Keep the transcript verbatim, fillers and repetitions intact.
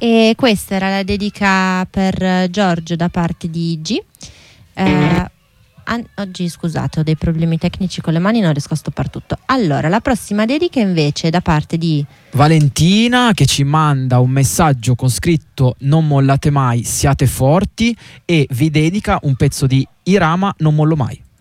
E questa era la dedica per Giorgio da parte di G. Eh, an- oggi scusate, ho dei problemi tecnici con le mani, non riesco a stoppare tutto. Allora, la prossima dedica invece è da parte di Valentina, che ci manda un messaggio con scritto "non mollate mai, siate forti", e vi dedica un pezzo di Irama, "Non mollo mai".